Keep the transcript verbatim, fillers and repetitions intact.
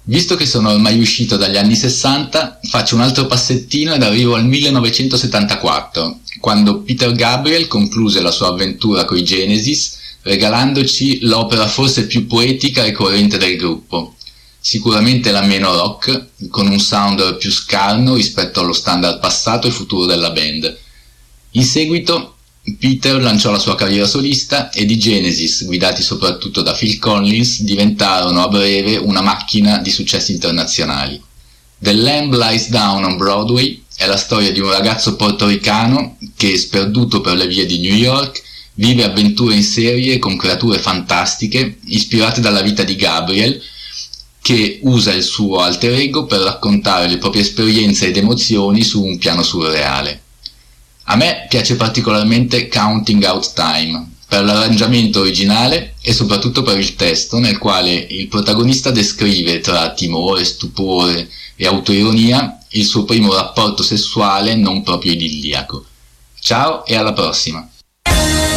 Visto che sono ormai uscito dagli anni sessanta, faccio un altro passettino ed arrivo al millenovecentosettantaquattro, quando Peter Gabriel concluse la sua avventura coi Genesis, regalandoci l'opera forse più poetica e coerente del gruppo. Sicuramente la meno rock, con un sound più scarno rispetto allo standard passato e futuro della band. In seguito Peter lanciò la sua carriera solista ed i Genesis, guidati soprattutto da Phil Collins, diventarono a breve una macchina di successi internazionali. The Lamb Lies Down on Broadway è la storia di un ragazzo portoricano che, sperduto per le vie di New York, vive avventure in serie con creature fantastiche ispirate dalla vita di Gabriel, che usa il suo alter ego per raccontare le proprie esperienze ed emozioni su un piano surreale. A me piace particolarmente Counting Out Time, per l'arrangiamento originale e soprattutto per il testo, nel quale il protagonista descrive tra timore, stupore e autoironia il suo primo rapporto sessuale non proprio idilliaco. Ciao e alla prossima!